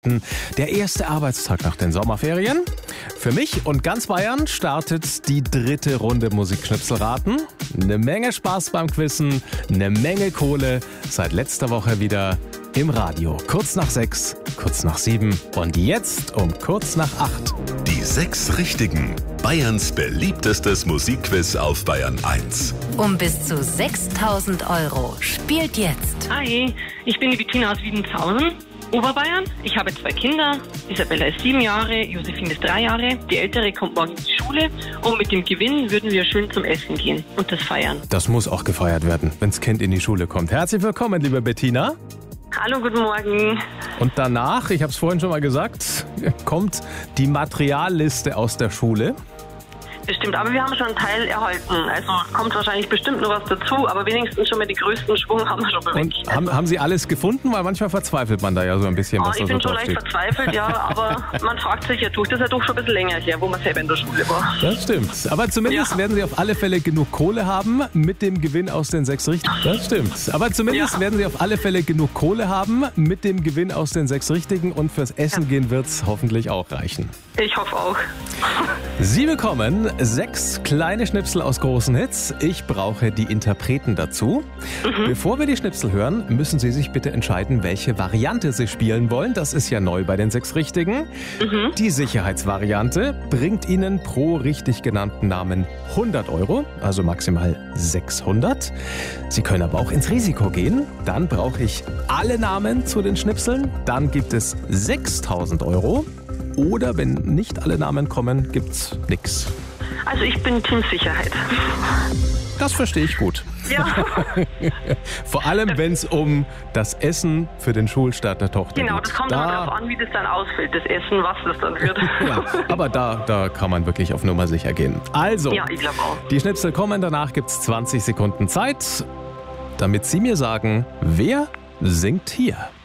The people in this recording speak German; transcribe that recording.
Der erste Arbeitstag nach den Sommerferien. Für mich und ganz Bayern startet die 3. Runde Musikschnipselraten. Eine Menge Spaß beim Quizzen, eine Menge Kohle. Seit letzter Woche wieder im Radio. Kurz nach 6, kurz nach 7 und jetzt um kurz nach 8. Die 6 Richtigen. Bayerns beliebtestes Musikquiz auf Bayern 1. Um bis zu 6.000 € spielt jetzt. Hi, ich bin die Bettina aus Wiedenshausen, Oberbayern. Ich habe 2 Kinder. Isabella ist 7 Jahre, Josephine ist 3 Jahre. Die Ältere kommt morgen in die Schule und mit dem Gewinn würden wir schön zum Essen gehen und das feiern. Das muss auch gefeiert werden, wenn das Kind in die Schule kommt. Herzlich willkommen, liebe Bettina. Hallo, guten Morgen. Und danach, ich habe es vorhin schon mal gesagt, kommt die Materialliste aus der Schule. Das stimmt, aber wir haben schon einen Teil erhalten. Also kommt wahrscheinlich bestimmt noch was dazu, aber wenigstens schon mal die größten Schwung haben wir schon bewegt. Und haben Sie alles gefunden? Weil manchmal verzweifelt man da ja so ein bisschen, was da so Ich bin schon leicht draufsteht. verzweifelt, ja, aber man fragt sich ja durch. Das ist ja doch schon ein bisschen länger her, wo man selber in der Schule war. Das stimmt. Aber zumindest werden Sie auf alle Fälle genug Kohle haben mit dem Gewinn aus den 6 Richtigen. Das stimmt. Aber zumindest werden Sie auf alle Fälle genug Kohle haben mit dem Gewinn aus den 6 Richtigen und fürs Essen gehen wird es hoffentlich auch reichen. Ich hoffe auch. Sie bekommen 6 kleine Schnipsel aus großen Hits. Ich brauche die Interpreten dazu. Bevor wir die Schnipsel hören, müssen Sie sich bitte entscheiden, welche Variante Sie spielen wollen. Das ist ja neu bei den 6 Richtigen. Die Sicherheitsvariante bringt Ihnen pro richtig genannten Namen 100 €, also maximal 600. Sie können aber auch ins Risiko gehen. Dann brauche ich alle Namen zu den Schnipseln. Dann gibt es 6.000 €. Oder wenn nicht alle Namen kommen, gibt's nix. Also ich bin Team Sicherheit. Das verstehe ich gut. Ja. Vor allem, wenn es um das Essen für den Schulstart der Tochter Genau, geht. das kommt darauf an, wie das dann ausfällt, das Essen, was das dann wird. Ja, aber da kann man wirklich auf Nummer sicher gehen. Also, Ja, ich glaube auch. die Schnipsel kommen, danach gibt's 20 Sekunden Zeit, damit Sie mir sagen, wer singt hier?